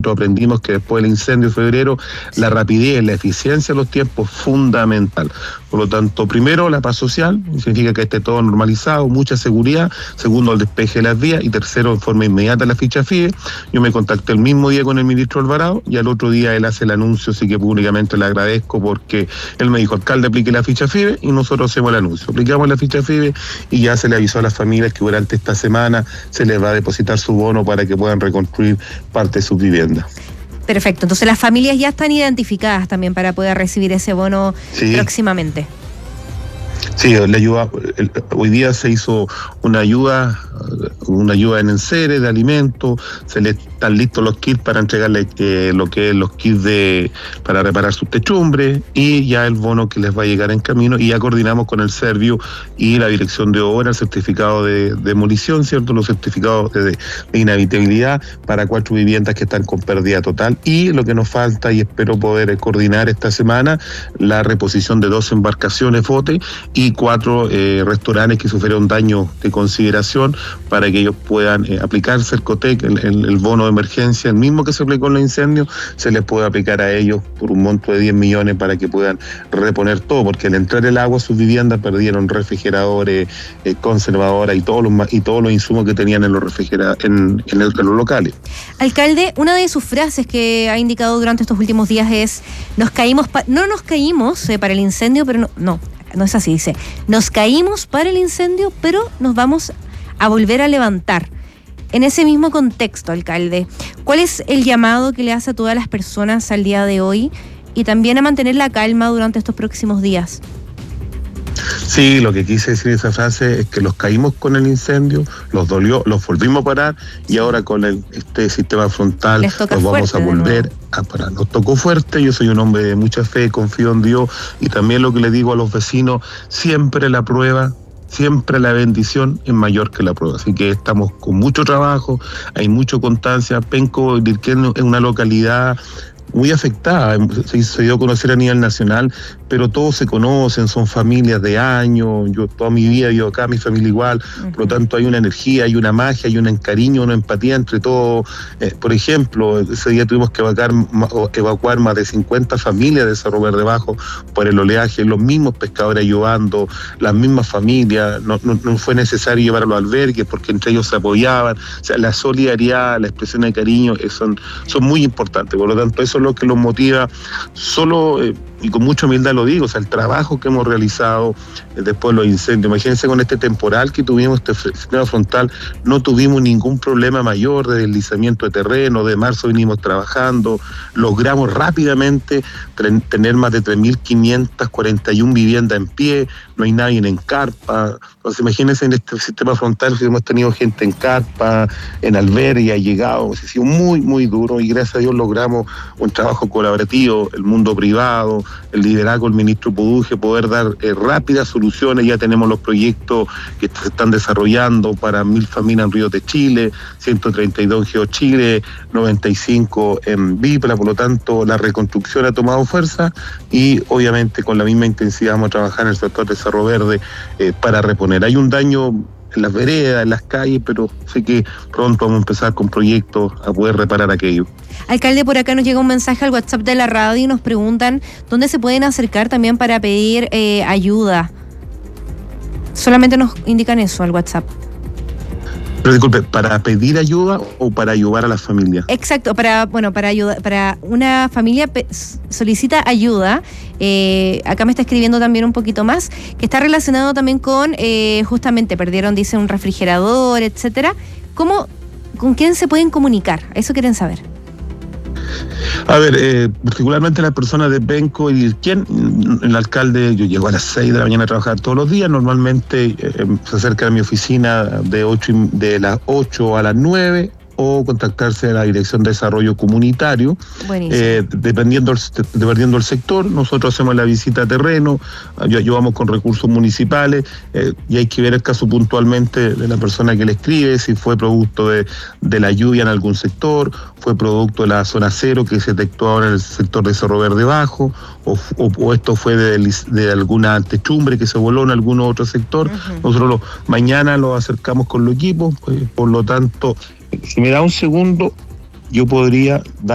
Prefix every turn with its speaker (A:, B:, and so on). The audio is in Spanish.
A: nosotros aprendimos que después del incendio de febrero, la rapidez, la eficiencia de los tiempos, fundamental. Por lo tanto, primero, la paz social, significa que esté todo normalizado, mucha seguridad. Segundo, el despeje de las vías. Y tercero, en forma inmediata, la ficha FIBE. Yo me contacté el mismo día con el ministro Alvarado y al otro día él hace el anuncio, así que públicamente le agradezco porque él me dijo, alcalde, aplique la ficha FIBE, y nosotros hacemos el anuncio. Aplicamos la ficha FIBE y ya se le avisó a las familias que durante esta semana se les va a depositar su bono para que puedan reconstruir parte de sus viviendas.
B: Perfecto, entonces las familias ya están identificadas también para poder recibir ese bono próximamente.
A: Sí, la ayuda, hoy día se hizo una ayuda en enseres de alimentos, se le están listos los kits para entregarle lo que es los kits para reparar sus techumbres y ya el bono que les va a llegar en camino, y ya coordinamos con el Servio y la Dirección de Obra el certificado de demolición, ¿cierto? Los certificados de inhabitabilidad para 4 viviendas que están con pérdida total, y lo que nos falta, y espero poder coordinar esta semana, la reposición de 2 embarcaciones bote y 4 restaurantes que sufrieron daño de consideración para que ellos puedan aplicar Cercotec, el bono de emergencia, el mismo que se aplicó en los incendios, se les puede aplicar a ellos por un monto de 10 millones para que puedan reponer todo, porque al entrar el agua a sus viviendas perdieron refrigeradores, conservadoras y todos los insumos que tenían en los en los locales.
B: Alcalde, una de sus frases que ha indicado durante estos últimos días es: no nos caímos para el incendio, pero no es así, dice, nos caímos para el incendio, pero nos vamos a volver a levantar. En ese mismo contexto, alcalde, ¿cuál es el llamado que le hace a todas las personas al día de hoy y también a mantener la calma durante estos próximos días?
A: Sí, lo que quise decir esa frase es que los caímos con el incendio, los dolió, los volvimos a parar y ahora con este sistema frontal los vamos a volver a parar. Nos tocó fuerte, yo soy un hombre de mucha fe, confío en Dios, y también lo que le digo a los vecinos, siempre la prueba, siempre la bendición es mayor que la prueba. Así que estamos con mucho trabajo, hay mucha constancia. Penco Dirquén es una localidad muy afectada, se dio a conocer a nivel nacional, pero todos se conocen, son familias de años, yo toda mi vida vivo acá, mi familia igual, por lo tanto hay una energía, hay una magia, hay un cariño, una empatía entre todos. Por ejemplo, ese día tuvimos que evacuar más de 50 familias de Cerro Verde Bajo por el oleaje, los mismos pescadores ayudando, las mismas familias, no fue necesario llevar a los albergues porque entre ellos se apoyaban. O sea, la solidaridad, la expresión de cariño son muy importantes, por lo tanto eso es lo que los motiva, y con mucha humildad lo digo, o sea, el trabajo que hemos realizado después de los incendios. Imagínense, con este temporal que tuvimos, este sistema frontal, no tuvimos ningún problema mayor de deslizamiento de terreno. De marzo venimos trabajando, logramos rápidamente tener más de 3.541 viviendas en pie, no hay nadie en carpa. Entonces imagínense, en este sistema frontal hemos tenido gente en carpa, en albergue, ha llegado, ha sido muy, muy duro, y gracias a Dios logramos un trabajo colaborativo, el mundo privado, el liderazgo del ministro Puduje, poder dar rápidas soluciones. Ya tenemos los proyectos que se están desarrollando para 1.000 familias en Ríos de Chile, 132 en GeoChile, 95 en Vipla. Por lo tanto, la reconstrucción ha tomado fuerza y obviamente con la misma intensidad vamos a trabajar en el sector de Cerro Verde para reponer. Hay un daño en las veredas, en las calles, pero sé que pronto vamos a empezar con proyectos a poder reparar aquello.
B: Alcalde, por acá nos llega un mensaje al WhatsApp de la radio y nos preguntan dónde se pueden acercar también para pedir ayuda. Solamente nos indican eso al WhatsApp.
A: Pero disculpe, ¿para pedir ayuda o para ayudar a las familias?
B: Exacto, para ayudar, para una familia solicita ayuda. Acá me está escribiendo también un poquito más, que está relacionado también con, justamente perdieron, dice, un refrigerador, etcétera. ¿Con quién se pueden comunicar? Eso quieren saber.
A: A ver, particularmente las personas de Penco y Dirquén, el alcalde, yo llego a las 6 de la mañana a trabajar todos los días, normalmente se acerca a mi oficina de las 8 a las 9, o contactarse a la Dirección de Desarrollo Comunitario. Dependiendo del sector, nosotros hacemos la visita a terreno, ayudamos con recursos municipales, y hay que ver el caso puntualmente de la persona que le escribe, si fue producto de la lluvia en algún sector, fue producto de la zona cero que se detectó ahora en el sector de Cerro Verde Bajo, o esto fue de alguna techumbre que se voló en algún otro sector. Nosotros mañana lo acercamos con los equipos, por lo tanto, si me da un segundo, yo podría dar